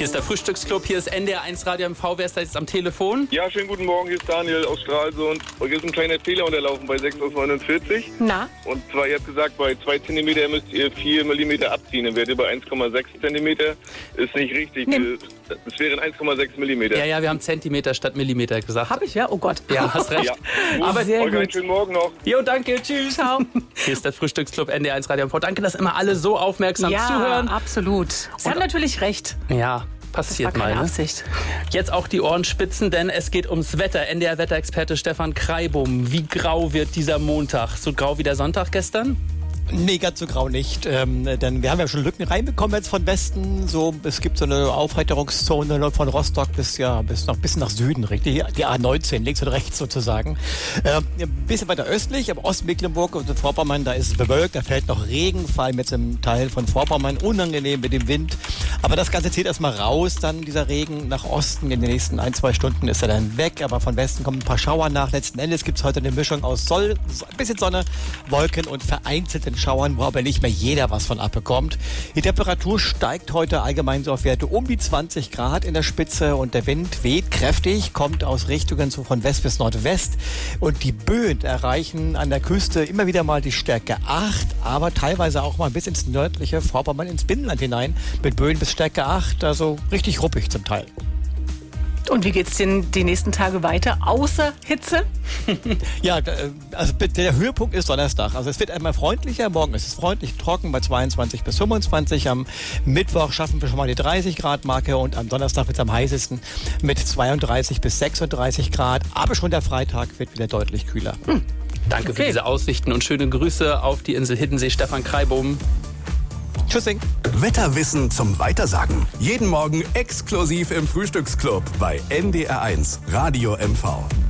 Hier ist der Frühstücksclub, hier ist NDR1 Radio MV. Wer ist da jetzt am Telefon? Ja, schönen guten Morgen, hier ist Daniel aus Stralsund. Und hier ist ein kleiner Fehler unterlaufen bei 6 aus 49. Na? Und zwar, ihr habt gesagt, bei 2 cm müsst ihr 4 mm abziehen. Dann wärt ihr bei 1,6 cm. Ist nicht richtig. Es wären 1,6 mm. Ja, wir haben Zentimeter statt Millimeter gesagt. Hab ich, ja? Oh Gott. Ja, hast recht. Ja. Aber sehr Olga, einen gut. schönen Morgen noch. Jo, danke, tschüss. Ciao. Hier ist der Frühstücksclub NDR1 Radio MV. Danke, dass immer alle so aufmerksam zuhören. Ja, absolut. Sie haben natürlich recht. Ja, Das passiert war keine mal. Ne? Absicht. Jetzt auch die Ohren spitzen, denn es geht ums Wetter. NDR-Wetterexperte Stefan Kreibum. Wie grau wird dieser Montag? So grau wie der Sonntag gestern? Nee, ganz so grau nicht. Denn wir haben ja schon Lücken reinbekommen jetzt von Westen. So, es gibt so eine Aufheiterungszone von Rostock bis noch bis nach Süden, richtig? Die A19, links und rechts sozusagen. Ein bisschen weiter östlich, aber Ostmecklenburg und Vorpommern, da ist es bewölkt, da fällt noch Regen, vor allem jetzt im Teil von Vorpommern, unangenehm mit dem Wind. Aber das Ganze zieht erstmal raus, dann dieser Regen nach Osten. In den nächsten 1-2 Stunden ist er dann weg, aber von Westen kommen ein paar Schauer nach. Letzten Endes gibt es heute eine Mischung aus ein bisschen Sonne, Wolken und vereinzelten Schauern, wo aber nicht mehr jeder was von abbekommt. Die Temperatur steigt heute allgemein so auf Werte um die 20 Grad in der Spitze und der Wind weht kräftig, kommt aus Richtungen so von West bis Nordwest und die Böen erreichen an der Küste immer wieder mal die Stärke 8, aber teilweise auch mal bis ins nördliche Vorpommern, ins Binnenland hinein mit Böen bis Stärke 8, also richtig ruppig zum Teil. Und wie geht's denn die nächsten Tage weiter, außer Hitze? Ja, also der Höhepunkt ist Donnerstag. Also es wird einmal freundlicher. Morgen ist es freundlich trocken bei 22 bis 25. Am Mittwoch schaffen wir schon mal die 30 Grad Marke und am Donnerstag wird es am heißesten mit 32 bis 36 Grad. Aber schon der Freitag wird wieder deutlich kühler. Danke für diese Aussichten und schöne Grüße auf die Insel Hiddensee, Stefan Kreibum. Tschüssing. Wetterwissen zum Weitersagen. Jeden Morgen exklusiv im Frühstücksclub bei NDR1 Radio MV.